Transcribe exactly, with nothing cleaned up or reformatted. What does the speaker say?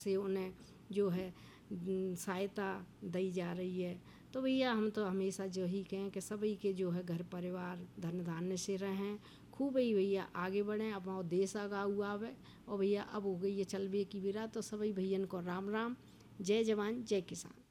से उन्हें जो है सहायता दी जा रही है। तो भैया हम तो हमेशा जो ही कहें कि सभी के जो है घर परिवार धन धान्य से रहें, खूब ही भैया आगे बढ़ें, अपना देश आगा हुआ है। और भैया अब हो गई है चलबे की बेरा, तो सभी भैयन को राम राम, जय जवान जय किसान।